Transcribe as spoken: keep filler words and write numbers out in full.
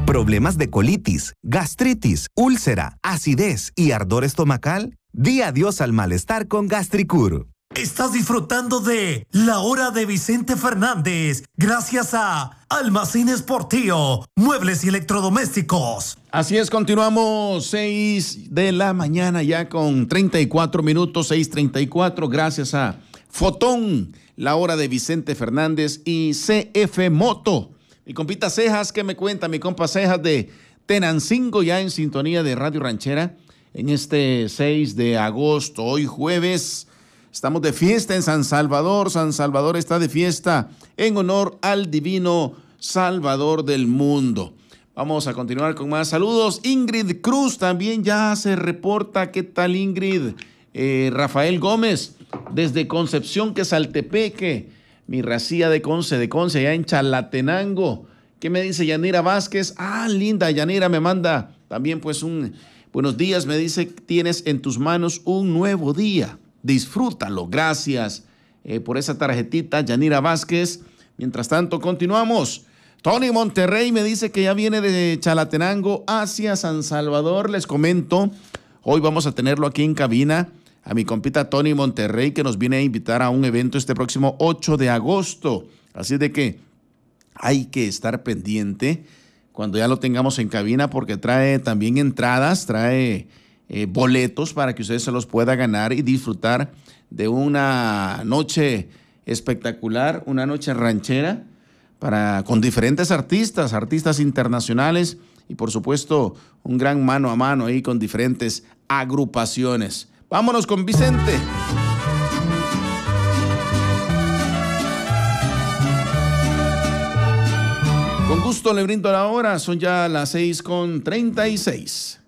¿Problemas de colitis, gastritis, úlcera, acidez y ardor estomacal? Di adiós al malestar con Gastricur. Estás disfrutando de La Hora de Vicente Fernández gracias a Almacenes Portillo, muebles y electrodomésticos. Así es, continuamos seis de la mañana ya con treinta y cuatro minutos, seis treinta y cuatro, gracias a Fotón, La Hora de Vicente Fernández y C F Moto. Mi compita Cejas, ¿qué me cuenta? Mi compa Cejas de Tenancingo, ya en sintonía de Radio Ranchera en este seis de agosto, hoy jueves. Estamos de fiesta en San Salvador. San Salvador está de fiesta en honor al divino Salvador del mundo. Vamos a continuar con más saludos. Ingrid Cruz también ya se reporta. ¿Qué tal, Ingrid? Eh, Rafael Gómez, desde Concepción, Quesaltepeque. Mi racía de Conce, de Conce, allá en Chalatenango. ¿Qué me dice Yanira Vázquez? Ah, linda, Yanira me manda también pues un buenos días. Me dice, tienes en tus manos un nuevo día. Disfrútalo. Gracias eh, por esa tarjetita, Yanira Vázquez. Mientras tanto, continuamos. Tony Monterrey me dice que ya viene de Chalatenango hacia San Salvador. Les comento, hoy vamos a tenerlo aquí en cabina a mi compita Tony Monterrey, que nos viene a invitar a un evento este próximo ocho de agosto. Así de que hay que estar pendiente cuando ya lo tengamos en cabina, porque trae también entradas, trae eh, boletos para que ustedes se los pueda ganar y disfrutar de una noche espectacular, una noche ranchera para, con diferentes artistas, artistas internacionales y por supuesto un gran mano a mano ahí con diferentes agrupaciones. Vámonos con Vicente. Con gusto le brindo la hora, son ya las seis con treinta y seis.